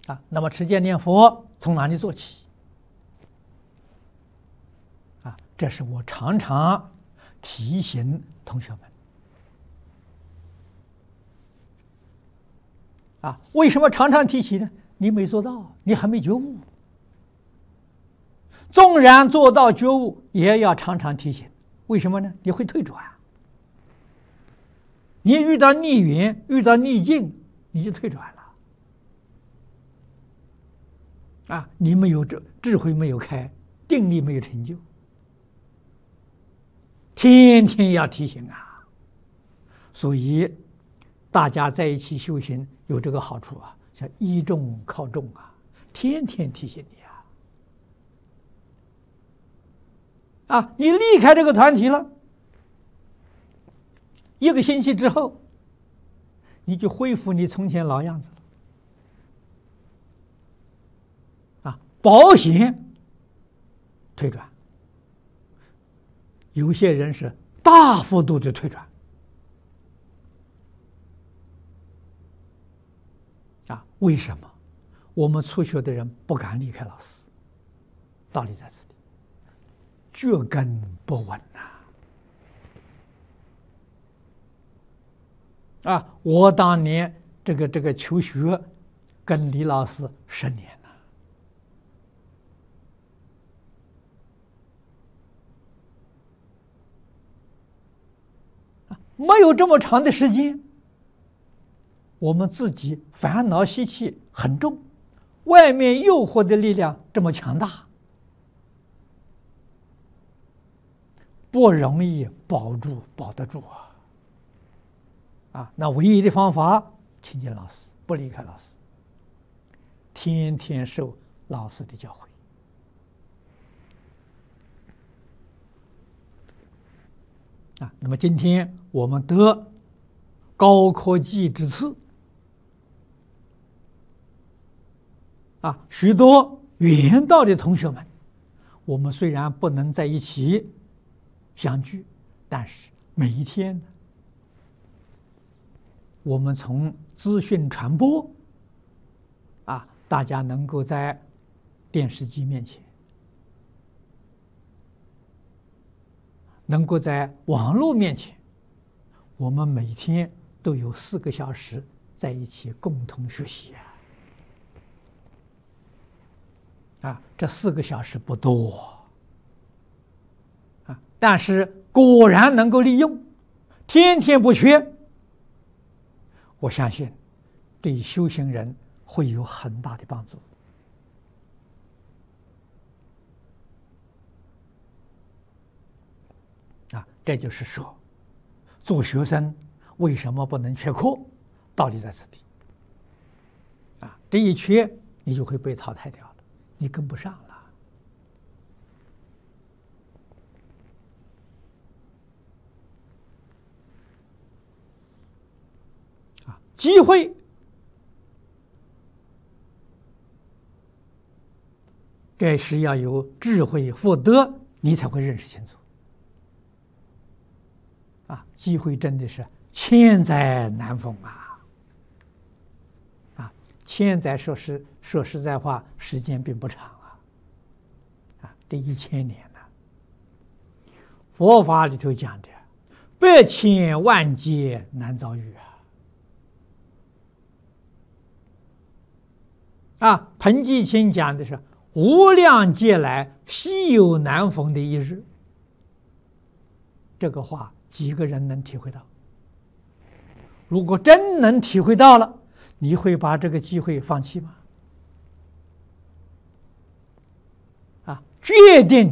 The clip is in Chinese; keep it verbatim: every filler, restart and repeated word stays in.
啊，那么持戒念佛从哪里做起？啊，这是我常常提醒同学们。啊，为什么常常提起呢？你没做到，你还没觉悟。纵然做到觉悟，也要常常提醒。为什么呢？你会退转。你遇到逆缘，遇到逆境，你就退转了。啊，你没有智智慧没有开，定力没有成就，天天要提醒啊。所以大家在一起修行有这个好处啊，叫依众靠众啊，天天提醒你啊。啊，你离开这个团体了，一个星期之后，你就恢复你从前老样子了。啊，保险退转，有些人是大幅度的退转。啊，为什么我们初学的人不敢离开老师？道理在这里，脚跟不稳呐。啊，我当年这个这个求学，跟李老师十年了，啊，没有这么长的时间，我们自己烦恼习气很重，外面诱惑的力量这么强大，不容易保住保得住啊。啊，那唯一的方法，亲近老师，不离开老师，天天受老师的教诲。啊，那么今天我们得高科技之赐，啊，许多远道的同学们，我们虽然不能在一起相聚，但是每一天呢，我们从资讯传播，啊，大家能够在电视机面前，能够在网络面前，我们每天都有四个小时在一起共同学习啊！啊，这四个小时不多啊，但是果然能够利用，天天不缺。我相信，对修行人会有很大的帮助。啊，这就是说，做学生为什么不能缺课？道理在此地。啊，这一缺，你就会被淘汰掉了，你跟不上了。机会这是要有智慧福德，你才会认识清楚。啊，机会真的是千载难逢啊！啊，千载说实说实在话，时间并不长啊。啊，这一千年呢，佛法里头讲的，百千万劫难遭遇啊。啊，彭继清讲的是无量劫来稀有难逢的一日，这个话几个人能体会到？如果真能体会到了，你会把这个机会放弃吗？啊，决定